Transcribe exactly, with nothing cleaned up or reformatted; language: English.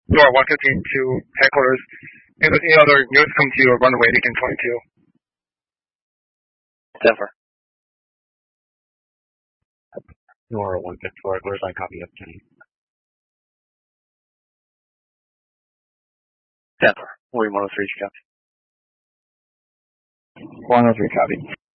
Nora one fifteen to headquarters. If any other units come to you or run away, they can twenty-two. Denver. Nora one fifty-four, where's my copy of ten? Denver. William one oh three, copy. one oh three, copy.